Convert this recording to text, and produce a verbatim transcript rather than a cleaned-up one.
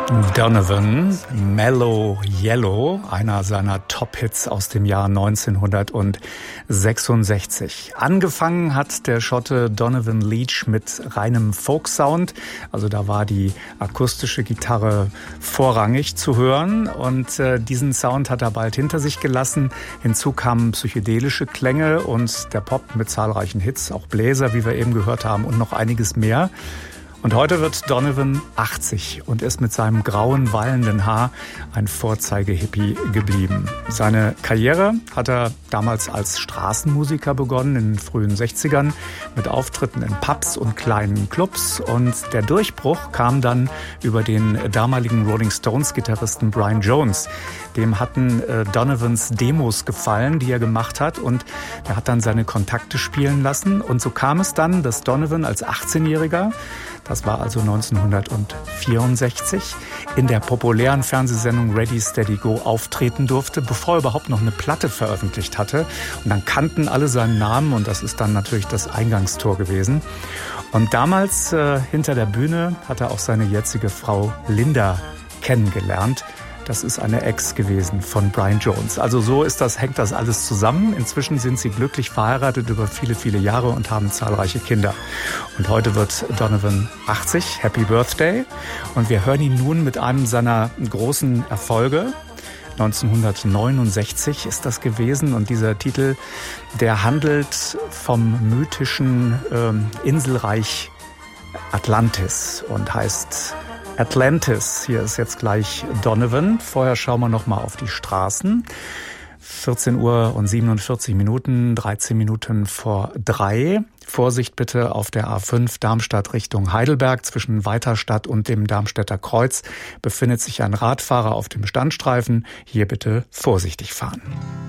Donovan, Mellow Yellow, einer seiner Top-Hits aus dem Jahr neunzehnhundertsechsundsechzig. Angefangen hat der Schotte Donovan Leitch mit reinem Folk-Sound, also da war die akustische Gitarre vorrangig zu hören und äh, diesen Sound hat er bald hinter sich gelassen. Hinzu kamen psychedelische Klänge und der Pop mit zahlreichen Hits, auch Bläser, wie wir eben gehört haben, und noch einiges mehr. Und heute wird Donovan achtzig und ist mit seinem grauen, wallenden Haar ein Vorzeige-Hippie geblieben. Seine Karriere hat er damals als Straßenmusiker begonnen, in den frühen sechzigern, mit Auftritten in Pubs und kleinen Clubs. Und der Durchbruch kam dann über den damaligen Rolling Stones-Gitarristen Brian Jones. Dem hatten äh, Donovans Demos gefallen, die er gemacht hat, und er hat dann seine Kontakte spielen lassen. Und so kam es dann, dass Donovan als achtzehnjähriger, das war also neunzehnhundertvierundsechzig, in der populären Fernsehsendung Ready, Steady, Go auftreten durfte, bevor er überhaupt noch eine Platte veröffentlicht hatte. Und dann kannten alle seinen Namen und das ist dann natürlich das Eingangstor gewesen. Und damals äh, hinter der Bühne hat er auch seine jetzige Frau Linda kennengelernt. Das ist eine Ex gewesen von Brian Jones. Also so ist das, hängt das alles zusammen. Inzwischen sind sie glücklich verheiratet über viele, viele Jahre und haben zahlreiche Kinder. Und heute wird Donovan achtzig. Happy Birthday. Und wir hören ihn nun mit einem seiner großen Erfolge. neunzehnhundertneunundsechzig ist das gewesen. Und dieser Titel, der handelt vom mythischen ähm, Inselreich Atlantis und heißt Atlantis. Hier ist jetzt gleich Donovan. Vorher schauen wir noch mal auf die Straßen. vierzehn Uhr und siebenundvierzig Minuten, dreizehn Minuten vor drei. Vorsicht bitte auf der A fünf Darmstadt Richtung Heidelberg. Zwischen Weiterstadt und dem Darmstädter Kreuz befindet sich ein Radfahrer auf dem Standstreifen. Hier bitte vorsichtig fahren.